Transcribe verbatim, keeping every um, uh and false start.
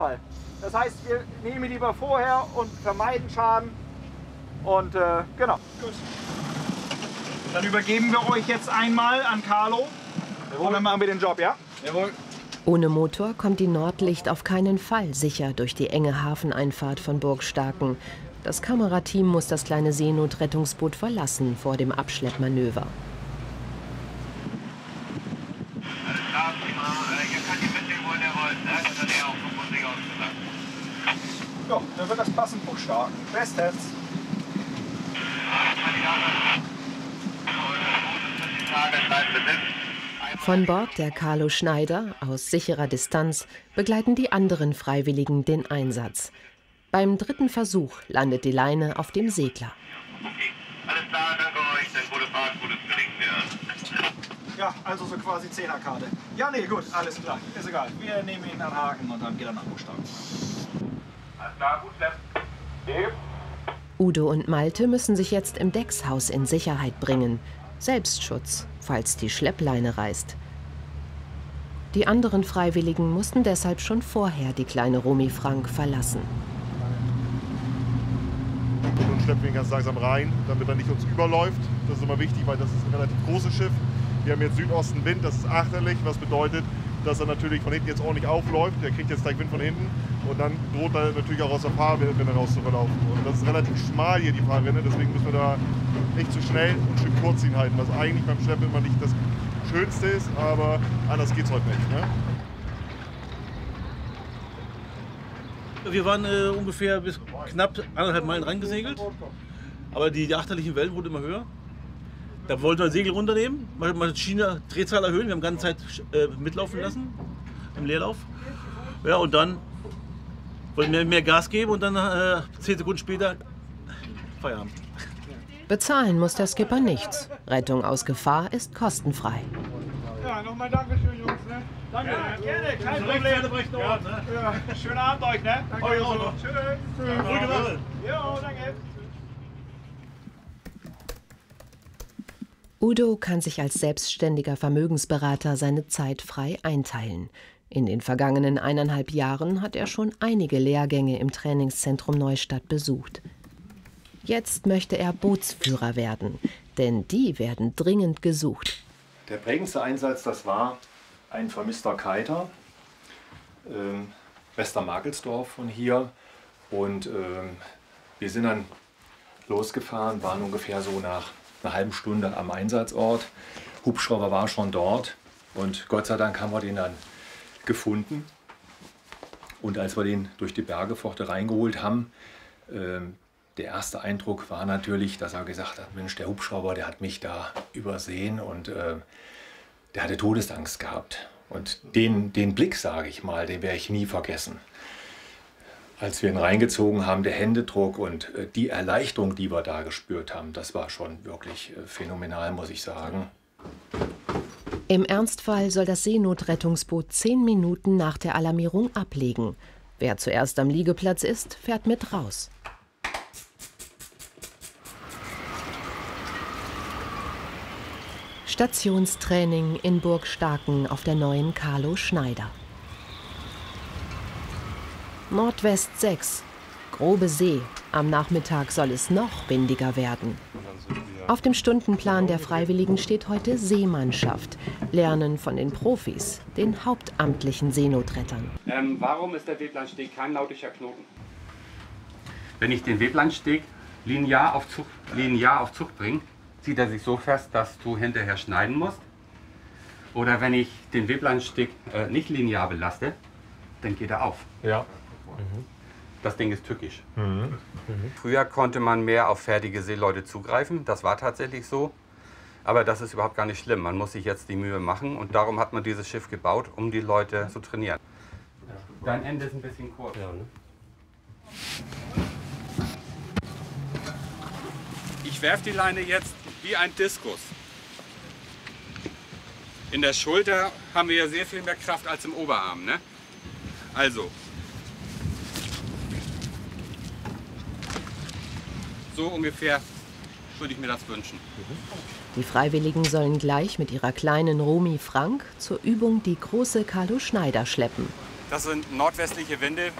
Das heißt, wir nehmen lieber vorher und vermeiden Schaden. Und äh, genau. Gut. Dann übergeben wir euch jetzt einmal an Carlo. Jawohl. Und dann machen wir den Job, ja? Jawohl. Ohne Motor kommt die Nordlicht auf keinen Fall sicher durch die enge Hafeneinfahrt von Burg Starken. Das Kamerateam muss das kleine Seenotrettungsboot verlassen vor dem Abschleppmanöver. Alles klar, prima. Ihr könnt die mitnehmen, wo ihr wollt, ne? Das hat er auch von sich aus gesagt. Ja, dann wird das passend Burg Starken. Bestens. Von Bord der Carlo Schneider aus sicherer Distanz begleiten die anderen Freiwilligen den Einsatz. Beim dritten Versuch landet die Leine auf dem Segler. Okay, alles klar, danke euch, dann gute Fahrt, gutes Gelingen. Ja, also so quasi Zehnerkarte. Ja, nee, gut, alles klar, ist egal. Wir nehmen ihn an Haken und dann geht er nach Burg Starken. Alles klar, gut, Lepp. Udo und Malte müssen sich jetzt im Deckshaus in Sicherheit bringen. Selbstschutz, falls die Schleppleine reißt. Die anderen Freiwilligen mussten deshalb schon vorher die kleine Romy Frank verlassen. Und schleppen ihn ganz langsam rein, damit er nicht uns überläuft. Das ist immer wichtig, weil das ist ein relativ großes Schiff. Wir haben jetzt Südostenwind, das ist achterlich, was bedeutet, dass er natürlich von hinten jetzt ordentlich aufläuft. Der kriegt jetzt gleich Wind von hinten und dann droht er natürlich auch aus der Fahrrinne rauszulaufen. Und das ist relativ schmal hier, die Fahrrinne, deswegen müssen wir da nicht zu schnell und ein Stück kurz hinhalten, was eigentlich beim Schleppen immer nicht das Schönste ist, aber anders geht es heute nicht. Ne? Wir waren äh, ungefähr bis knapp anderthalb Meilen reingesegelt, aber die, die achterlichen Wellen wurden immer höher. Da wollten wir das Segel runternehmen, mal, mal die Schiene, Drehzahl erhöhen, wir haben die ganze Zeit äh, mitlaufen lassen im Leerlauf. Ja, und dann wollten wir mehr Gas geben und dann äh, zehn Sekunden später Feierabend. Bezahlen muss der Skipper nichts. Rettung aus Gefahr ist kostenfrei. Ja, nochmal Dankeschön, Jungs. Ne? Danke. Ja, gerne, kein Problem. Ja, ne? Ja, schönen Abend euch, ne? Danke euch auch noch. Tschüss. Tschüss. Ruhige Sache. Jo, danke. Udo kann sich als selbstständiger Vermögensberater seine Zeit frei einteilen. In den vergangenen eineinhalb Jahren hat er schon einige Lehrgänge im Trainingszentrum Neustadt besucht. Jetzt möchte er Bootsführer werden, denn die werden dringend gesucht. Der prägendste Einsatz, das war ein vermisster Kiter, ähm, Westermarkelsdorf von hier. Und ähm, wir sind dann losgefahren, waren ungefähr so nach einer halben Stunde am Einsatzort. Hubschrauber war schon dort und Gott sei Dank haben wir den dann gefunden. Und als wir den durch die Bergepforte reingeholt haben, ähm, der erste Eindruck war natürlich, dass er gesagt hat, Mensch, der Hubschrauber, der hat mich da übersehen und äh, der hatte Todesangst gehabt. Und den, den Blick, sage ich mal, den werde ich nie vergessen. Als wir ihn reingezogen haben, der Händedruck und äh, die Erleichterung, die wir da gespürt haben, das war schon wirklich äh, phänomenal, muss ich sagen. Im Ernstfall soll das Seenotrettungsboot zehn Minuten nach der Alarmierung ablegen. Wer zuerst am Liegeplatz ist, fährt mit raus. Stationstraining in Burg Starken auf der neuen Carlo Schneider. Nordwest sechs, grobe See. Am Nachmittag soll es noch windiger werden. Auf dem Stundenplan der Freiwilligen steht heute Seemannschaft. Lernen von den Profis, den hauptamtlichen Seenotrettern. Ähm, warum ist der Weblandsteg kein nautischer Knoten? Wenn ich den Weblandsteg linear auf Zug, linear auf Zug bringe, zieht er sich so fest, dass du hinterher schneiden musst. Oder wenn ich den Weblandsteg äh, nicht linear belaste, dann geht er auf. Ja. Mhm. Das Ding ist tückisch. Mhm. Mhm. Früher konnte man mehr auf fertige Seeleute zugreifen, das war tatsächlich so. Aber das ist überhaupt gar nicht schlimm, man muss sich jetzt die Mühe machen und darum hat man dieses Schiff gebaut, um die Leute zu trainieren. Ja. Dein Ende ist ein bisschen kurz. Ja, ne? Ich werfe die Leine jetzt wie ein Diskus. In der Schulter haben wir ja sehr viel mehr Kraft als im Oberarm, ne? Also. So ungefähr würde ich mir das wünschen. Die Freiwilligen sollen gleich mit ihrer kleinen Romy Frank zur Übung die große Carlo Schneider schleppen. Das sind nordwestliche Winde.